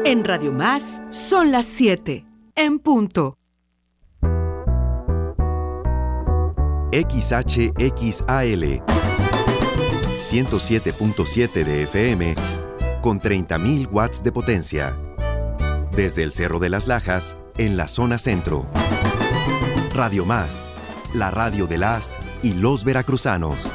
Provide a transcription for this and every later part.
En Radio Más son las 7, en punto. XHXAL 107.7 de FM con 30.000 watts de potencia. Desde el Cerro de las Lajas, en la zona centro. Radio Más, la radio de las y los veracruzanos.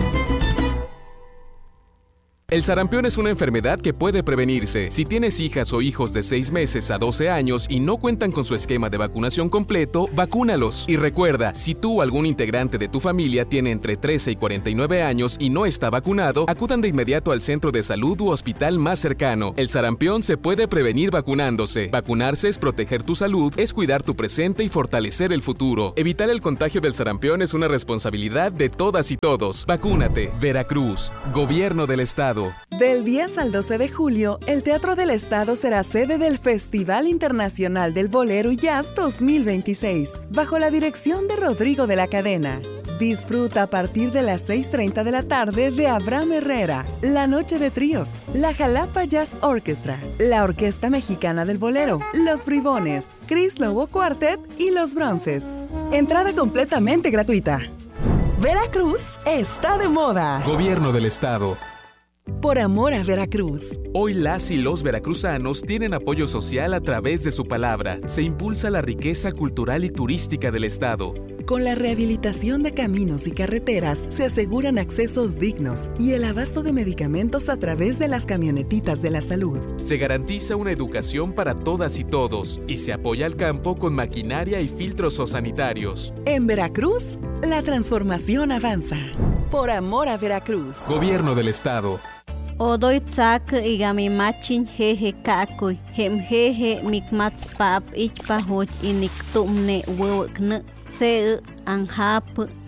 El sarampión es una enfermedad que puede prevenirse. Si tienes hijas o hijos de 6 meses a 12 años y no cuentan con su esquema de vacunación completo, vacúnalos. Y recuerda, si tú o algún integrante de tu familia tiene entre 13 y 49 años y no está vacunado, acudan de inmediato al centro de salud u hospital más cercano. El sarampión se puede prevenir vacunándose. Vacunarse es proteger tu salud, es cuidar tu presente y fortalecer el futuro. Evitar el contagio del sarampión es una responsabilidad de todas y todos. Vacúnate. Veracruz. Gobierno del Estado. Del 10 al 12 de julio, el Teatro del Estado será sede del Festival Internacional del Bolero y Jazz 2026, bajo la dirección de Rodrigo de la Cadena. Disfruta a partir de las 6:30 de la tarde de Abraham Herrera, La Noche de Tríos, la Jalapa Jazz Orchestra, la Orquesta Mexicana del Bolero, Los Bribones, Chris Lobo Quartet y Los Bronces. Entrada completamente gratuita. Veracruz está de moda. Gobierno del Estado. Por amor a Veracruz. Hoy las y los veracruzanos tienen apoyo social a través de su palabra. Se impulsa la riqueza cultural y turística del Estado. Con la rehabilitación de caminos y carreteras se aseguran accesos dignos y el abasto de medicamentos a través de las camionetitas de la salud. Se garantiza una educación para todas y todos y se apoya al campo con maquinaria y filtros sanitarios. En Veracruz, la transformación avanza. Por amor a Veracruz. Gobierno del Estado. Odoy tsak igami machin jeje kakuy hem jeje mikmats pap ichpa hoj inik tumne wewkne se anhap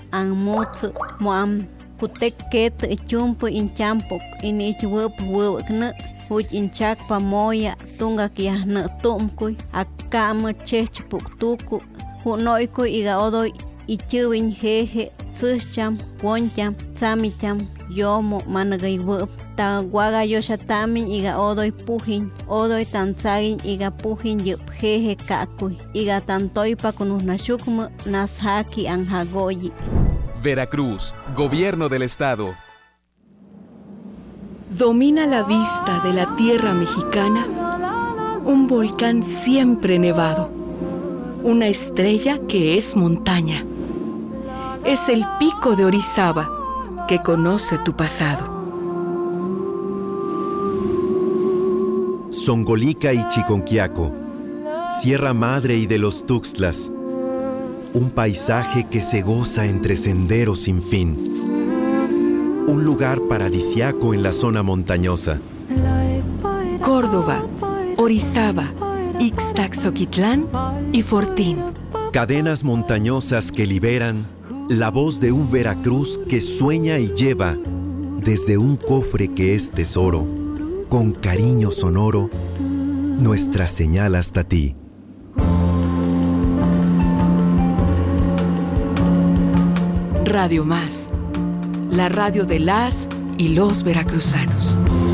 anmutsu moam kutek ket chumpu inchampok inich wewkne hoj inchak pamoya tunga kiahne tumkuy akam chechpuk tuku hunoykuy iga odoy ichuwin jeje tsucham woncham samicham yomo managay web Tawaga yoshatamin iga odoy pujin, odoy tanzagin iga pujin yup jeje kakuy, iga tantoipa kunusnashukmu nashaki anjagoyi. Veracruz, Gobierno del Estado. Domina la vista de la tierra mexicana un volcán siempre nevado, una estrella que es montaña. Es el pico de Orizaba que conoce tu pasado. Zongolica y Chiconquiaco, Sierra Madre y de los Tuxtlas, un paisaje que se goza entre senderos sin fin, un lugar paradisiaco en la zona montañosa. Córdoba, Orizaba, Ixtaxoquitlán y Fortín. Cadenas montañosas que liberan la voz de un Veracruz que sueña y lleva desde un cofre que es tesoro, con cariño sonoro, nuestra señal hasta ti. Radio Más, la radio de las y los veracruzanos.